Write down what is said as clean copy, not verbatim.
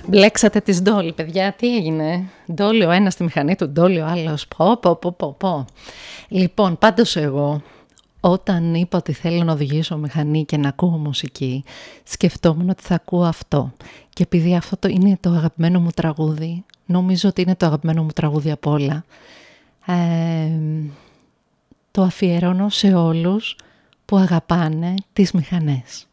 Μπλέξατε τις ντόλι, παιδιά, τι έγινε? Ντόλι ο ένας στη μηχανή του, ντόλι ο άλλος. Πω. Λοιπόν, πάντως εγώ, όταν είπα ότι θέλω να οδηγήσω μηχανή και να ακούω μουσική, σκεφτόμουν ότι θα ακούω αυτό. Και επειδή αυτό είναι το αγαπημένο μου τραγούδι, νομίζω ότι είναι το αγαπημένο μου τραγούδι απ' όλα, το αφιερώνω σε όλους που αγαπάνε τις μηχανές.